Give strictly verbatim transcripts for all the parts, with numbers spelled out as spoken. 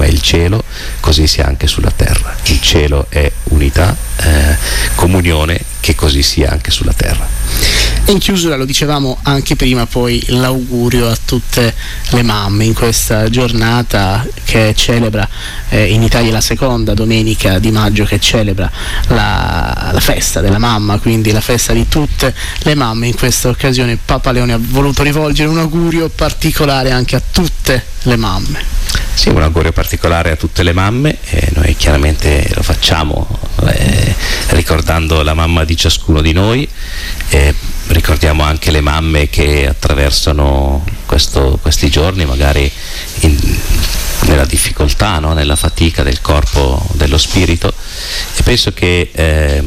come il cielo, così sia anche sulla terra. Il cielo è unità, eh, comunione, che così sia anche sulla terra. E in chiusura, lo dicevamo anche prima, poi l'augurio a tutte le mamme in questa giornata che celebra eh, in Italia la seconda domenica di maggio, che celebra la, la festa della mamma, quindi la festa di tutte le mamme. In questa occasione Papa Leone ha voluto rivolgere un augurio particolare anche a tutte le mamme. Sì, un augurio particolare a tutte le mamme, e noi chiaramente lo facciamo eh, ricordando la mamma di ciascuno di noi, e ricordiamo anche le mamme che attraversano questo, questi giorni magari in, nella difficoltà, no? Nella fatica del corpo, dello spirito, e penso che eh,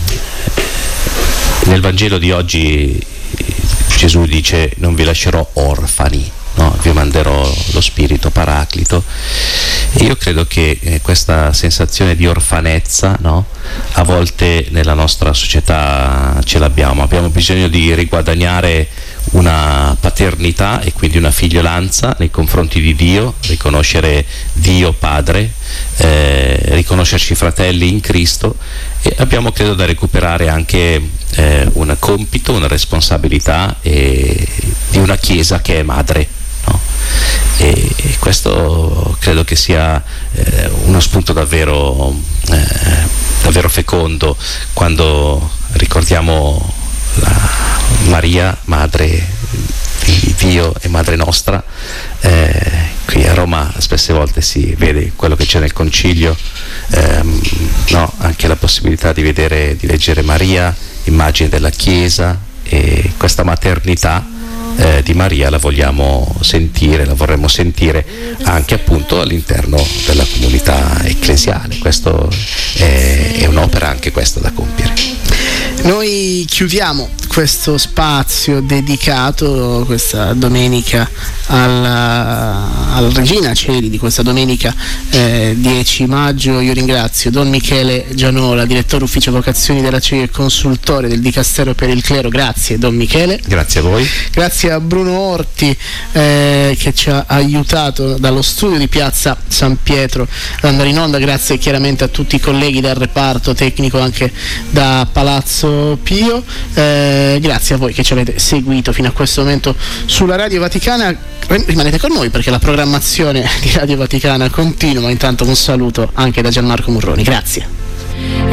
nel Vangelo di oggi Gesù dice: non vi lascerò orfani, no, vi manderò lo Spirito Paraclito. E io credo che eh, questa sensazione di orfanezza, no, a volte nella nostra società ce l'abbiamo. Abbiamo bisogno di riguadagnare una paternità e quindi una figliolanza nei confronti di Dio, riconoscere Dio Padre, eh, riconoscerci fratelli in Cristo, e abbiamo credo da recuperare anche eh, un compito, una responsabilità eh, di una Chiesa che è madre. No? E, e questo credo che sia eh, uno spunto davvero, eh, davvero fecondo quando ricordiamo la Maria, madre di Dio e madre nostra. Eh, qui a Roma spesse volte si vede quello che c'è nel concilio, ehm, no? Anche la possibilità di vedere, di leggere Maria, immagine della Chiesa, e questa maternità Eh, di Maria la vogliamo sentire, la vorremmo sentire anche appunto all'interno della comunità ecclesiale. Questo è, è un'opera anche questa da compiere. Noi chiudiamo questo spazio dedicato questa domenica alla, alla Regina Coeli di questa domenica eh, dieci maggio. Io ringrazio Don Michele Gianola, direttore ufficio vocazioni della Coeli e consultore del Dicastero per il Clero. Grazie Don Michele. Grazie a voi. Grazie a Bruno Orti eh, che ci ha aiutato dallo studio di Piazza San Pietro ad andare in onda. Grazie chiaramente a tutti i colleghi del reparto tecnico anche da Palazzo Pio. Eh, grazie a voi che ci avete seguito fino a questo momento sulla Radio Vaticana. Rimanete con noi perché la programmazione di Radio Vaticana continua, ma intanto un saluto anche da Gianmarco Murroni. Grazie.